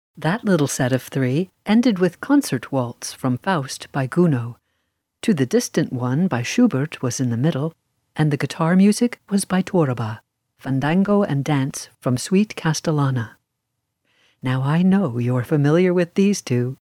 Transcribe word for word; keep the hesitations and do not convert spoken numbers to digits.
That little set of three ended with Concert Waltz from Faust by Gounod. To the Distant One by Schubert was in the middle, and the guitar music was by Toraba, Fandango and Dance from Suite Castellana. Now I know you're familiar with these two.